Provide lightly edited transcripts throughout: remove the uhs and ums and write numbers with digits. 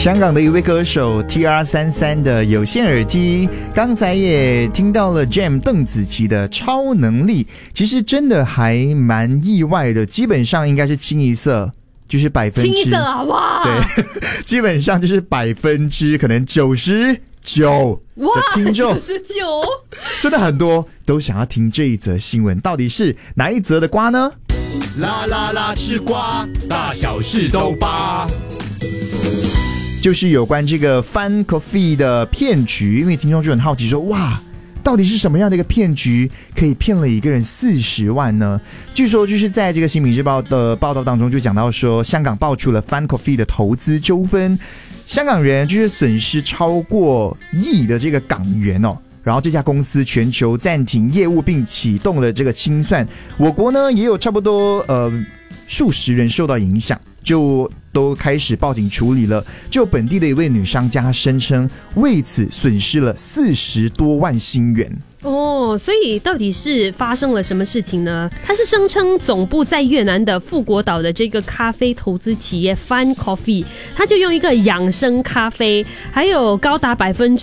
香港的一位歌手 TR33 的有线耳机，刚才也听到了 Gem 邓紫棋的超能力，其实真的还蛮意外的，基本上应该是清一色，就是% 清一色啊，哇， 对，基本上就是%可能99%的听众 ，99% 真的很多都想要听这一则新闻，到底是哪一则的瓜呢？ 啦啦啦，吃瓜，大小事都扒。 就是有关这个 Fun Coffee 的骗局，因为听众就很好奇说，哇，到底是什么样的一个骗局可以骗了一个人40万呢？据说就是在这个新民日报的报道当中就讲到说，香港爆出了 Fun Coffee 的投资纠纷，香港人就是损失超过亿的这个港元哦。然后这家公司全球暂停业务并启动了这个清算，我国呢也有差不多数十人受到影响，就都开始报警处理了。就本地的一位女商家声称，为此损失了40多万新元。 哦，所以到底是发生了什么事情呢？他是声称总部在越南的富国岛的这个咖啡投资企业 Fun Coffee， 他就用一个养生咖啡，还有高达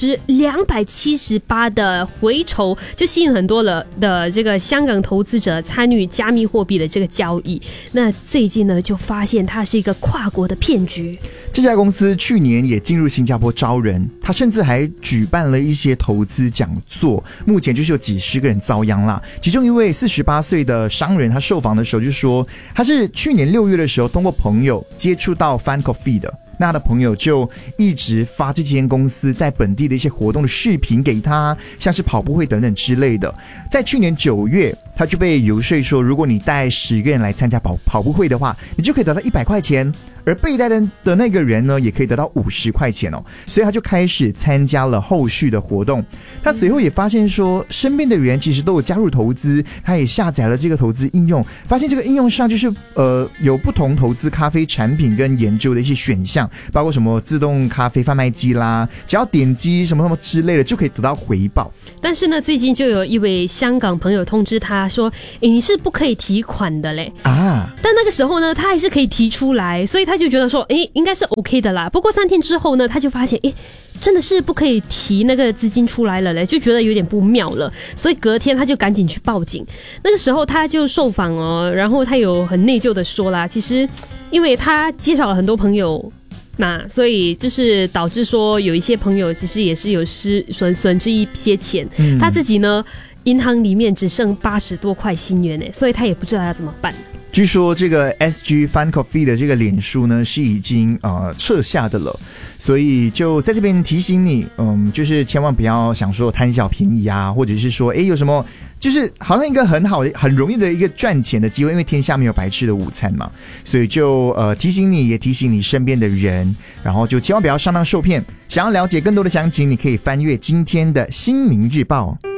278%的回酬，就吸引很多了的这个香港投资者参与加密货币的这个交易。那最近呢，就发现它是一个跨国的骗局。 这家公司去年也进入新加坡招人，他甚至还举办了一些投资讲座，目前就是有几十个人遭殃啦。其中一位48岁的商人，他受访的时候就说，他是去年6月的时候通过朋友接触到 Fun Coffee 的，那他的朋友就一直发这间公司在本地的一些活动的视频给他，像是跑步会等等之类的。在去年9月，他就被游说说，如果你带10个人来参加跑步会的话，你就可以得到100块钱，而被带的那个人呢，也可以得到50块钱哦。所以他就开始参加了后续的活动。他随后也发现说，身边的人其实都有加入投资，他也下载了这个投资应用，发现这个应用上就是有不同投资咖啡产品跟研究的一些选项，包括什么自动咖啡贩卖机啦，只要点击什么什么之类的就可以得到回报。 但是呢，最近就有一位香港朋友通知他说，你是不可以提款的嘞啊！但那个时候呢，他还是可以提出来，所以他就觉得说，应该是 OK 的啦。不过3天之后呢，他就发现，真的是不可以提那个资金出来了嘞，就觉得有点不妙了，所以隔天他就赶紧去报警。那个时候他就受访哦，然后他有很内疚的说啦，其实因为他介绍了很多朋友嘛，所以就是导致说有一些朋友其实也是有损失一些钱，他自己呢银行里面只剩80多块新元耶，所以他也不知道要怎么办。 据说这个 SG Fun Coffee 的这个脸书呢是已经撤下的了，所以就在这边提醒你，就是千万不要想说贪小便宜啊，或者是说有什么就是好像一个很好的很容易的一个赚钱的机会，因为天下没有白吃的午餐嘛，所以就提醒你，也提醒你身边的人，然后就千万不要上当受骗。想要了解更多的详情，你可以翻阅今天的新民日报。